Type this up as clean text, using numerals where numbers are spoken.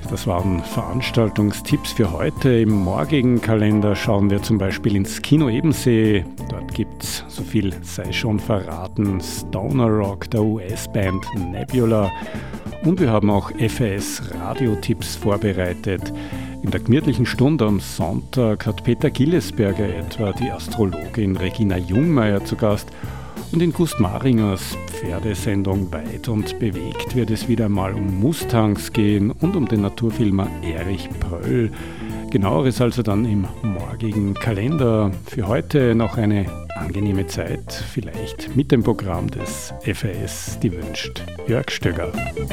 Das waren Veranstaltungstipps für heute. Im morgigen Kalender schauen wir zum Beispiel ins Kino Ebensee. Dort gibt's, so viel sei schon verraten, Stoner Rock der US-Band Nebula. Und wir haben auch FAS-Radiotipps vorbereitet. In der gemütlichen Stunde am Sonntag hat Peter Gillesberger etwa die Astrologin Regina Jungmeier zu Gast. Und in Gust Maringers Pferdesendung Weit und bewegt wird es wieder mal um Mustangs gehen und um den Naturfilmer Erich Pröll. Genaueres also dann im morgigen Kalender. Für heute noch eine angenehme Zeit, vielleicht mit dem Programm des FAS, die wünscht Jörg Stöger.